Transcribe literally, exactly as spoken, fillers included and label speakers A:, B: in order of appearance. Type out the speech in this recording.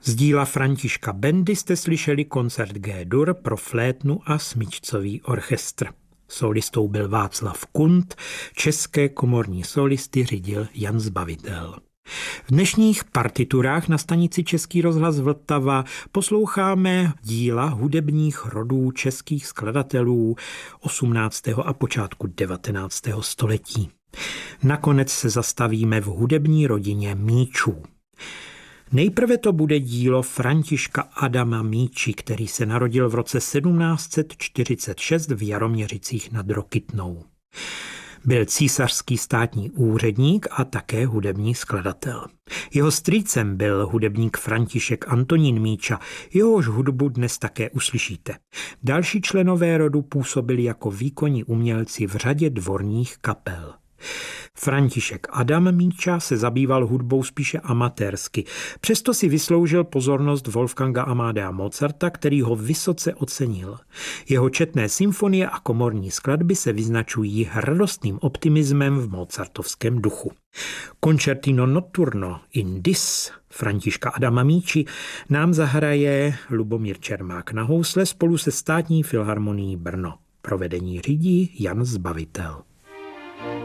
A: Z díla Františka Bendy jste slyšeli koncert G-dur pro flétnu a smyčcový orchestr. Solistou byl Václav Kunt, české komorní solisty řídil Jan Zbavitel. V dnešních partiturách na stanici Český rozhlas Vltava posloucháme díla hudebních rodů českých skladatelů osmnáctého a počátku devatenáctého století. Nakonec se zastavíme v hudební rodině Míčů. Nejprve to bude dílo Františka Adama Míči, který se narodil v roce sedmnáct set čtyřicet šest v Jaroměřicích nad Rokytnou. Byl císařský státní úředník a také hudební skladatel. Jeho strýcem byl hudebník František Antonín Míča, jehož hudbu dnes také uslyšíte. Další členové rodu působili jako výkonní umělci v řadě dvorních kapel. František Adam Míča se zabýval hudbou spíše amatérsky, přesto si vysloužil pozornost Wolfganga Amadea Mozarta, který ho vysoce ocenil. Jeho četné symfonie a komorní skladby se vyznačují radostným optimismem v mozartovském duchu. Concertino Notturno in Dis Františka Adama Míči nám zahraje Lubomír Čermák na housle spolu se Státní filharmonií Brno. Provedení řídí Jan Zbavitel.